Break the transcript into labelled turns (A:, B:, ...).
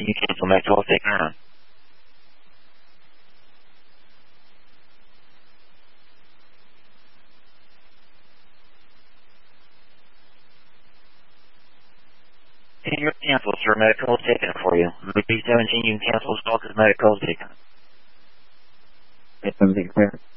A: Can you cancel Med call's taken on? You're canceled, sir. Medical is taken for you. B17, you can cancel this call because medical is taken.
B: It's something clear.